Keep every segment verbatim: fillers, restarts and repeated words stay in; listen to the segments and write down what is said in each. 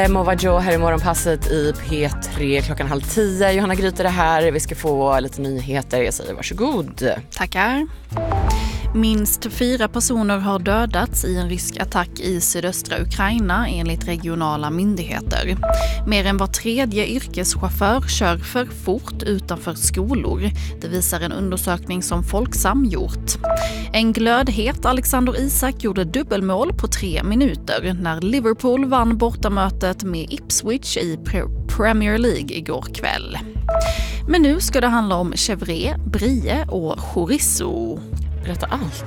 Mova Joe här i morgonpasset i P tre klockan halv tio. Johanna Gryter är här. Vi ska få lite nyheter. Jag säger varsågod. Tackar. Minst fyra personer har dödats i en rysk attack i sydöstra Ukraina enligt regionala myndigheter. Mer än var tredje yrkeschaufför kör för fort utanför skolor. Det visar en undersökning som Folksam gjort. En glödhet Alexander Isak gjorde dubbelmål på tre minuter när Liverpool vann bortamötet med Ipswich i Premier League igår kväll. Men nu ska det handla om chèvre, brie och chorizo. Berätta allt.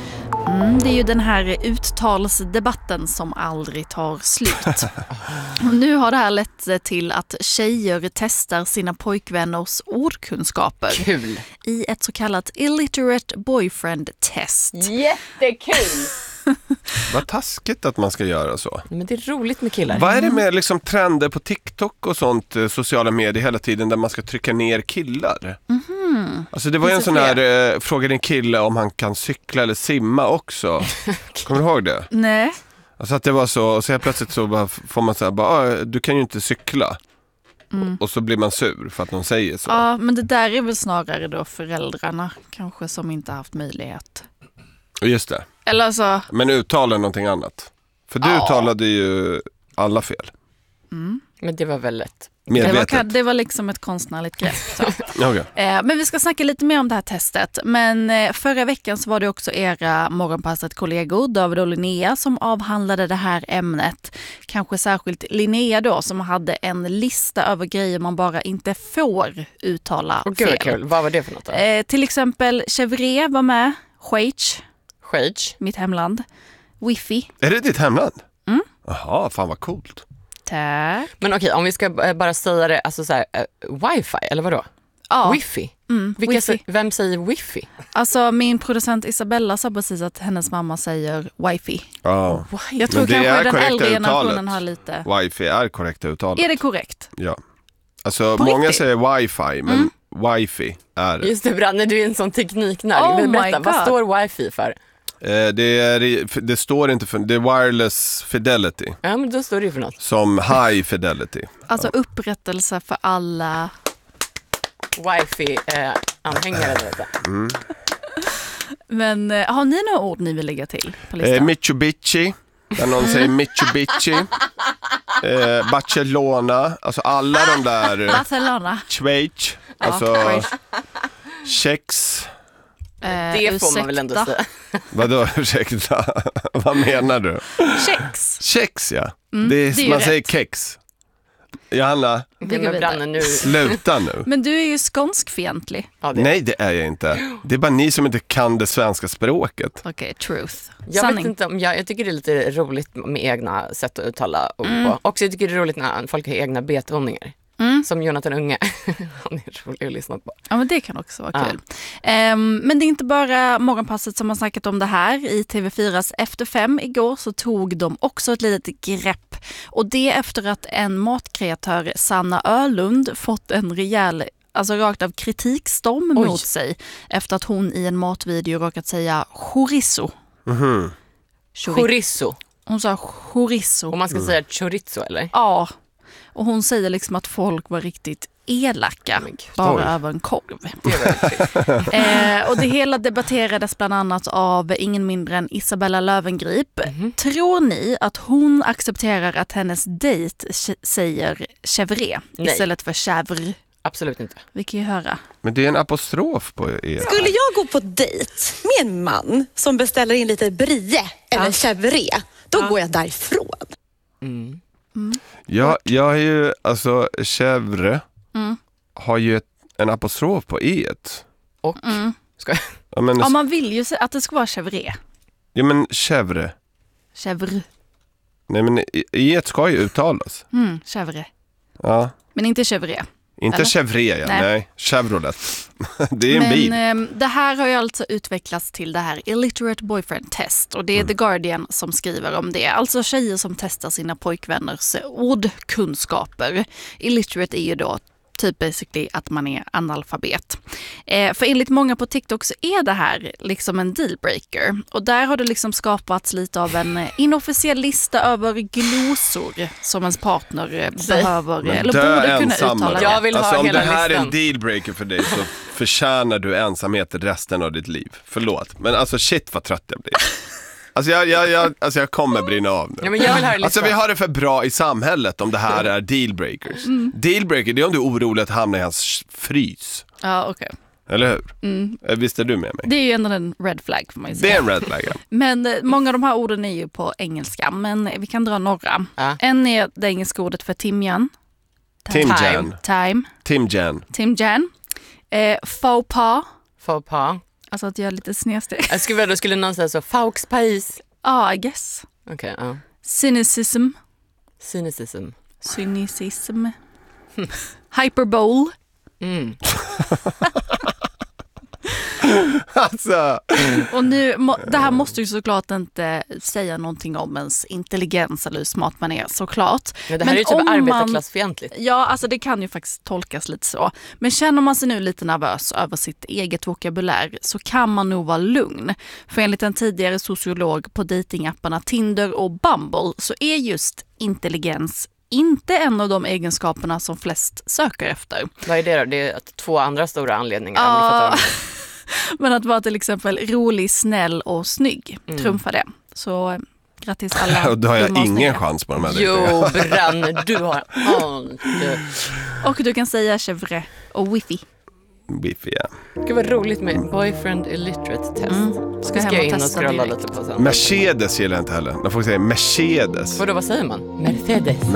Mm, det är ju den här uttalsdebatten som aldrig tar slut. Nu har det här lett till att tjejer testar sina pojkvänners ordkunskaper. Kul. I ett så kallat illiterate boyfriend test. Jättekul. Vad taskigt att man ska göra så. Men det är roligt med killar. Vad är det med liksom trender på TikTok och sånt, sociala medier hela tiden, där man ska trycka ner killar? Mm-hmm. Alltså det var ju en sån här, eh, fråga din kille om han kan cykla eller simma också. Okay. Kommer du ihåg det? Nej. Alltså att det var så, och så helt plötsligt så bara, får man säga, bara, du kan ju inte cykla. Mm. Och så blir man sur för att de säger så. Ja, men det där är väl snarare då föräldrarna kanske som inte haft möjlighet. Just det. Eller alltså... Men uttala någonting annat. För du ja. uttalade ju alla fel. Mm. Men det var väl lätt. Det var, det var liksom ett konstnärligt grepp. Så. Okay. eh, men vi ska snacka lite mer om det här testet. Men eh, förra veckan så var det också era morgonpasset-kollegor David och Linnea som avhandlade det här ämnet. Kanske särskilt Linnea då som hade en lista över grejer man bara inte får uttala oh, fel. Kul. Vad var det för något då? Eh, till exempel chèvre var med. Schweiz. Schweiz. Mitt hemland. Wifi. Är det ditt hemland? Mm. Jaha, fan vad coolt. Tack. Men okej, om vi ska bara säga det, alltså så här, uh, wifi, eller vadå? Ja. Wifi? Mm, Vilka, wifi. Vem säger wifi? Alltså min producent Isabella sa precis att hennes mamma säger wifi. Ja. Jag tror kanske den äldre generationen har lite... Wifi är korrekta uttalet. Är det korrekt? Ja. Alltså På många riktigt? säger wifi, men mm. wifi är... Just det, Branne, du är en sån tekniknörd. Oh Berätta, vad står wifi för? Eh, det, är, det står inte för... Det är wireless fidelity. Ja, men då står det ju för något. Som high fidelity. Alltså ja. Upprättelse för alla... Wifi-anhängare. Eh, mm. Men eh, har ni några ord ni vill lägga till på listan? Eh, Mitsubishi. Där någon säger Mitsubishi. Eh, Barcelona. Alltså alla de där... Barcelona. Schweiz. Alltså... Ja, Kex. Eh, det får ursäkta. man väl ändå säga. Vadå, ursäkta? Vad menar du? Kex. Kex, ja. Mm, det är, det är man ju säger rätt. kex. Johanna, nu. sluta nu. Men du är ju skånskfientlig. Ja, det. Nej, det är jag inte. Det är bara ni som inte kan det svenska språket. Okej, okay, truth. Jag Sanning. vet inte om jag, jag tycker det är lite roligt med egna sätt att uttala ord Mm. på. Också jag tycker det är roligt när folk har egna betoningar. Mm. Som Jonathan Unge. Han är rolig att lyssna på. Ja, men det kan också vara ja. kul. Um, men det är inte bara Morgonpasset som har snackat om det här. I T V fyras Efter fem igår så tog de också ett litet grepp. Och det efter att en matkreatör, Sanna Ölund, fått en rejäl, alltså rakt av kritikstorm Oj. mot sig. Efter att hon i en matvideo råkat säga chorizo. Mm-hmm. Chorizo. Hon sa chorizo. Och man ska mm. säga chorizo, eller? Ja. Och hon säger liksom att folk var riktigt elaka oh bara Oj. Över en korv. Det eh, och det hela debatterades bland annat av ingen mindre än Isabella Löwengrip. Mm-hmm. Tror ni att hon accepterar att hennes dejt säger chèvre istället för chèvre? Absolut inte. Vi kan ju höra. Men det är en apostrof på er. Skulle jag gå på dejt med en man som beställer in lite brie eller ja. chèvre, då ja. går jag därifrån. Mm. Mm. Ja, jag är ju, alltså chèvre mm. har ju ett, en apostrof på e-et. Och? Mm. Ska jag? Ja, men, ja, man vill ju säga att det ska vara chèvre. Ja, men chèvre. Chèvre. Nej, men e-et ska ju uttalas. Mm, chèvre. Ja. Men inte chèvre. Inte chèvre, ja. Nej. Nej. Chevrolet. Det är en Men, bil. Eh, det här har ju alltså utvecklats till det här illiterate boyfriend test. Och det är mm. The Guardian som skriver om det. Alltså tjejer som testar sina pojkvänners ordkunskaper. Illiterate är ju då typ basically att man är analfabet. Eh, för enligt många på TikTok så är det här liksom en dealbreaker. Och där har det liksom skapats lite av en inofficiell lista över glosor som ens partner eh, behöver Men eller dö borde kunna ensamma uttala. då. Jag vill ha alltså, om hela det här listan. är en dealbreaker för dig så förtjänar du ensamhet resten av ditt liv. Förlåt, men alltså shit vad trött jag blir. Alltså jag, jag, jag, alltså jag kommer brinna av nu. Ja, men jag vill ha listan. Alltså vi har det för bra i samhället om det här är dealbreakers. Mm. Dealbreaker, det är om du är orolig att hamna i hans frys. Ja, okej. Okay. Eller hur? Mm. Visst är du med mig? Det är ju ändå en red flag för mig. Det är en red flag, ja. Men eh, många av de här orden är ju på engelska, men vi kan dra några. Ja. En är det engelska ordet för timjan. Timjan. Time. Timjan. Timjan. Eh, faux pas. Faux pas. Alltså att göra lite snedsteg. Jag skulle, då skulle någon säga så, Faux Pais. Ja, ah, I guess. Okej, okay, ja. Uh. Cynicism. Cynicism. Cynicism. Hyperbole. Mm. Alltså. Och nu, det här måste ju såklart inte säga någonting om ens intelligens eller hur smart man är, såklart. Ja, det här men är ju typ man, arbetarklassfientligt. Ja, alltså det kan ju faktiskt tolkas lite så. Men känner man sig nu lite nervös över sitt eget vokabulär så kan man nog vara lugn. För enligt en tidigare sociolog på datingapparna Tinder och Bumble så är just intelligens inte en av de egenskaperna som flest söker efter. Vad är det då? Det är två andra stora anledningar. Ah. Men att vara till exempel rolig, snäll och snygg. Mm. Trumfa det. Så grattis alla. Och då har jag ingen chans på de här. Jo, Brann, du har allt. Och du kan säga chevre och wifi. Wifi, ja. Det var roligt med boyfriend illiterate test. Mm. Ska, ska hem jag och in och testa scrolla direkt. lite på sen. Mercedes gillar jag inte heller. När folk säger Mercedes. Vadå, vad säger man? Mercedes.